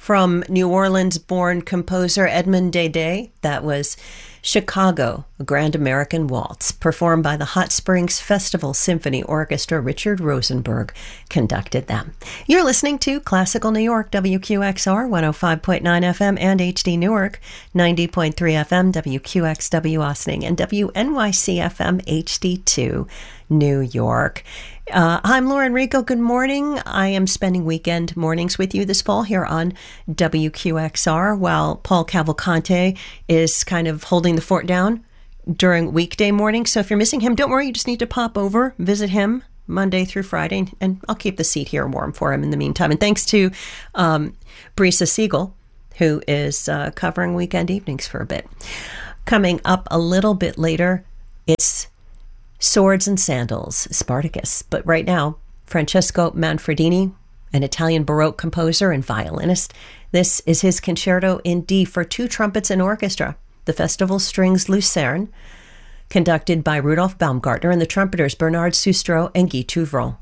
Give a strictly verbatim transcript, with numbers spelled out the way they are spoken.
From New Orleans-born composer Edmond Dede, that was Chicago, a Grand American Waltz, performed by the Hot Springs Festival Symphony Orchestra. Richard Rosenberg conducted them. You're listening to Classical New York, W Q X R, one oh five point nine F M, and H D Newark, ninety point three F M, W Q X W Austining, and W N Y C F M, H D two, New York. Uh, I'm Lauren Rico. Good morning. I am spending weekend mornings with you this fall here on W Q X R, while Paul Cavalcante is kind of holding the fort down during weekday mornings. So if you're missing him, don't worry. You just need to pop over, visit him Monday through Friday, and I'll keep the seat here warm for him in the meantime. And thanks to um, Brisa Siegel, who is uh, covering weekend evenings for a bit. Coming up a little bit later, it's Swords and Sandals, Spartacus. But right now, Francesco Manfredini, an Italian Baroque composer and violinist. This is his concerto in D for two trumpets and orchestra, the Festival Strings Lucerne, conducted by Rudolf Baumgartner, and the trumpeters Bernard Sustro and Guy Touvron.